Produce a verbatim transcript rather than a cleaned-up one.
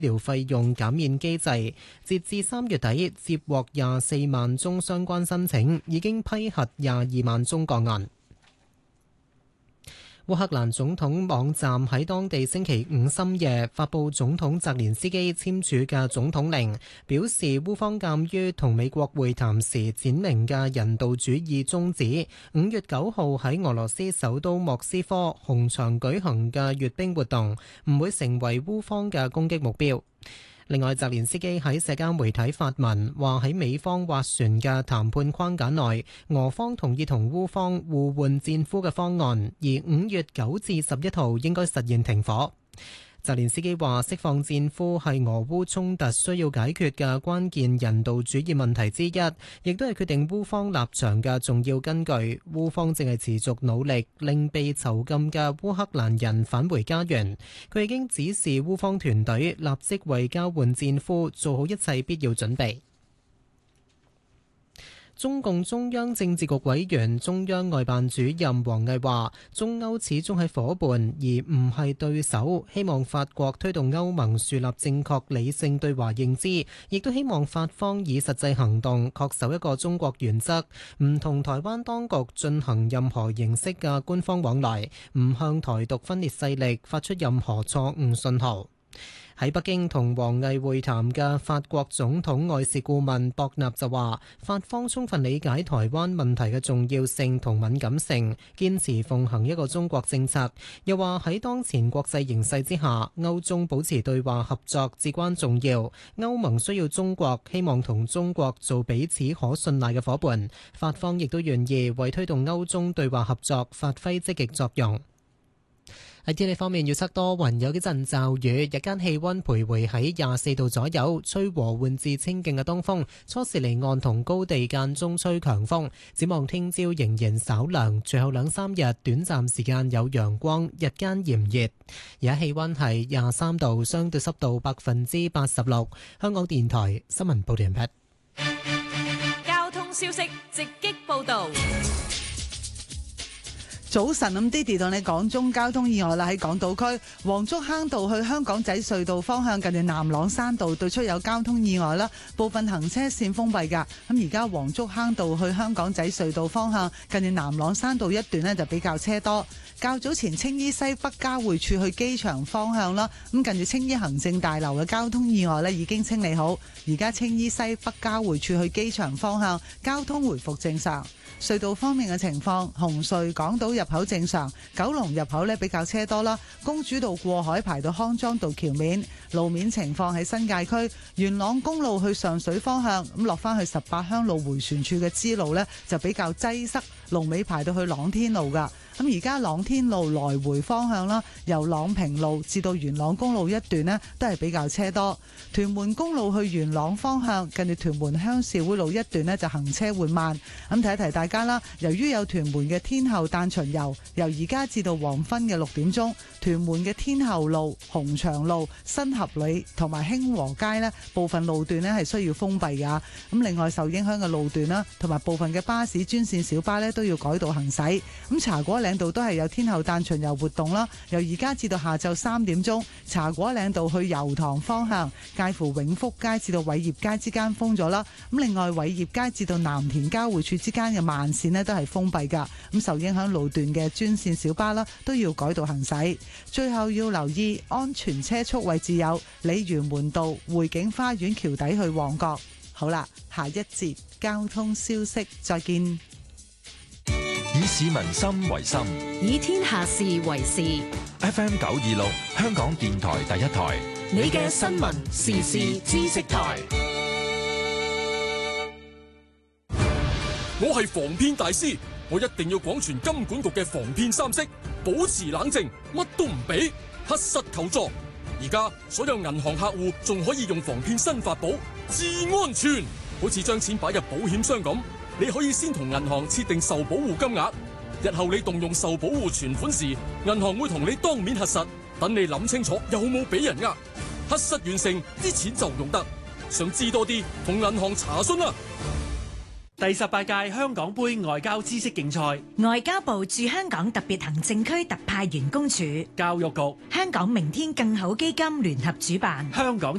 療費用減免機制，截至三月底接獲廿四萬宗相關申請，已經批核廿二萬宗個案。烏克蘭總統網站喺當地星期五深夜發布總統澤連斯基簽署嘅總統令，表示烏方鑑於同美國會談時展明嘅人道主義宗旨，五月九號喺俄羅斯首都莫斯科紅場舉行嘅閱兵活動唔會成為烏方嘅攻擊目標。另外，澤連斯基喺社交媒體發文，話喺美方斡旋嘅談判框架內，俄方同意同烏方互換戰俘嘅方案，而五月九至十一號應該實現停火。澤連斯基話：釋放戰俘係俄烏衝突需要解決嘅關鍵人道主義問題之一，亦都係決定烏方立場嘅重要根據。烏方正係持續努力令被囚禁嘅烏克蘭人返回家園。佢已經指示烏方團隊立即為交換戰俘做好一切必要準備。中共中央政治局委員、中央外辦主任王毅話：中歐始終係夥伴，而唔係對手。希望法國推動歐盟樹立正確理性對華認知，亦都希望法方以實際行動恪守一個中國原則，唔同台灣當局進行任何形式嘅官方往來，唔向台獨分裂勢力發出任何錯誤信號。喺北京同王毅會談嘅法國總統外事顧問博納就話，法方充分理解台灣問題嘅重要性同敏感性，堅持奉行一個中國政策。又話喺當前國際形勢之下，歐中保持對話合作至關重要。歐盟需要中國，希望同中國做彼此可信賴嘅夥伴。法方亦都願意為推動歐中對話合作發揮積極作用。喺天氣方面，預測多雲，有幾陣驟雨，日間氣溫徘徊喺廿四度左右，吹和緩至清勁嘅東風，初時離岸同高地間中吹強風。展望聽朝仍然稍涼，隨後兩三日短暫時間有陽光，日間炎熱。而家氣溫係廿三度，相對濕度百分之八十六。香港電台新聞報道完畢。 交通消息直擊報道。 早晨，咁 Didi 同你講中交通意外啦，喺港島區黃竹坑道去香港仔隧道方向，近住南朗山道對出有交通意外啦，部分行車線封閉噶。咁而家黃竹坑道去香港仔隧道方向，近住南朗山道一段呢就比較車多。較早前青衣西北交匯處去機場方向啦，咁近住青衣行政大樓嘅交通意外呢已經清理好，而家青衣西北交匯處去機場方向交通回復正常。隧道方面嘅情況，紅隧港島入口正常，九龍入口呢比較車多啦。公主道過海排到康莊道橋面。路面情況喺新界區元朗公路去上水方向，咁落翻去十八鄉路迴旋處嘅支路呢就比較擠塞，龍尾排到去朗天路噶。咁而家朗天路來回方向啦，由朗平路至到元朗公路一段呢都係比較車多。屯門公路去元朗方向，近住屯門鄉事會路一段呢就行車緩慢。咁提一提大家啦，由於有屯門嘅天后誕巡遊，由而家至到黃昏嘅六點鐘，屯門嘅天后路、紅牆路、新合里同埋興和街呢部分路段呢係需要封閉噶。咁另外受影響嘅路段啦，同埋部分嘅巴士專線小巴呢都要改道行駛。咁茶果嶺道都係有天后誕巡遊活動啦，由而家至到下晝三點鐘，茶果嶺道去油塘方向，介乎永福街至到偉業街之間封咗啦。咁另外偉業街至到藍田交匯處之間嘅慢線呢都係封閉噶。咁受影響路段嘅專線小巴啦都要改道行駛。最後要留意安全車速位置有鯉魚門道匯景花園橋底去旺角。好啦，下一節交通消息再見。 以市民心為心， 以天下事為事。 F M 九二六香港電台第一台， 你嘅新聞時事知識台。 我係防騙大師，我一定要廣傳金管局嘅防騙三式，保持冷靜，乜都唔俾，核實求助。而家所有銀行客戶仲可以用防騙新法寶，至安全，好似將錢擺入保險箱咁。你可以先同銀行設定受保護金額，日後你動用受保護存款時，銀行會同你當面核實，等你諗清楚有冇俾人呃。核實完成，啲錢就用得。想知多啲，同銀行查詢啦。 第十八屆香港杯外交知識競賽， 外交部駐香港特別行政區特派員公署、 教育局、 香港明天更好基金聯合主辦。 香港